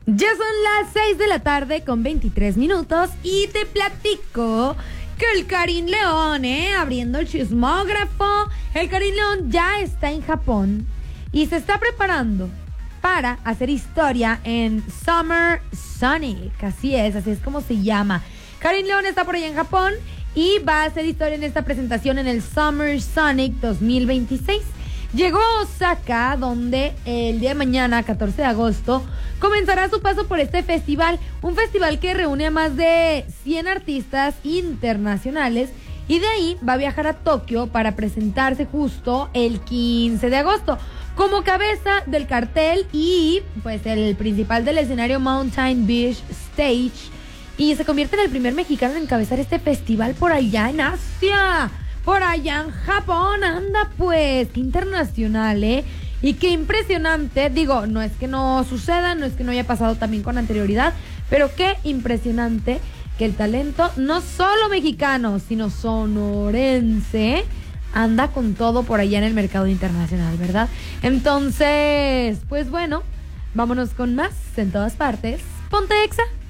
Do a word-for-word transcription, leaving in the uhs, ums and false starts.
Ya son las seis de la tarde con veintitrés minutos y te platico que el Karim León, eh, abriendo el chismógrafo, el Karim León ya está en Japón y se está preparando para hacer historia en Summer Sonic. Así es, así es como se llama. Karim León está por allá en Japón y va a hacer historia en esta presentación en el Summer Sonic dos mil veintiséis. Llegó a Osaka, donde el día de mañana, catorce de agosto, comenzará su paso por este festival, un festival que reúne a más de cien artistas internacionales, y de ahí va a viajar a Tokio para presentarse justo el quince de agosto como cabeza del cartel y pues el principal del escenario Mountain Beach Stage, y se convierte en el primer mexicano en encabezar este festival por allá en Asia. Por allá en Japón, anda pues, qué internacional, ¿eh? Y qué impresionante, digo, no es que no suceda, no es que no haya pasado también con anterioridad, pero qué impresionante que el talento, no solo mexicano, sino sonorense, anda con todo por allá en el mercado internacional, ¿verdad? Entonces, pues bueno, vámonos con más en todas partes. Ponte Exa.